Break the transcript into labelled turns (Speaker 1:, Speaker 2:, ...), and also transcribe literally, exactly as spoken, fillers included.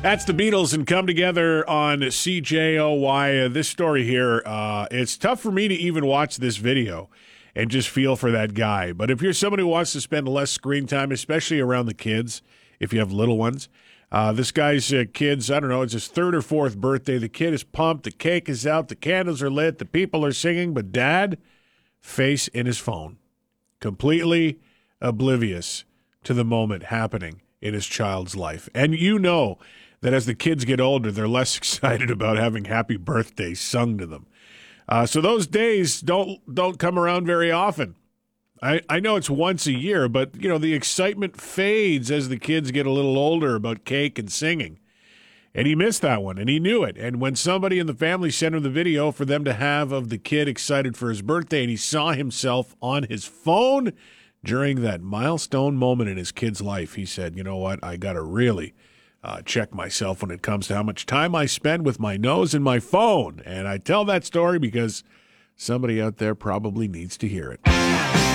Speaker 1: That's the Beatles and Come Together on C J O Y. Uh, this story here, uh, it's tough for me to even watch this video and just feel for that guy. But if you're somebody who wants to spend less screen time, especially around the kids, if you have little ones, uh, this guy's uh, kids, I don't know, it's his third or fourth birthday. The kid is pumped. The cake is out. The candles are lit. The people are singing. But dad, face in his phone, completely oblivious to the moment happening in his child's life. And you know that as the kids get older, they're less excited about having happy birthday sung to them. Uh, so those days don't don't come around very often. I, I know it's once a year, but, you know, the excitement fades as the kids get a little older about cake and singing. And he missed that one, and he knew it. And when somebody in the family sent him the video for them to have of the kid excited for his birthday, and he saw himself on his phone during that milestone moment in his kid's life, he said, you know what, I got to really uh, check myself when it comes to how much time I spend with my nose and my phone. And I tell that story because somebody out there probably needs to hear it.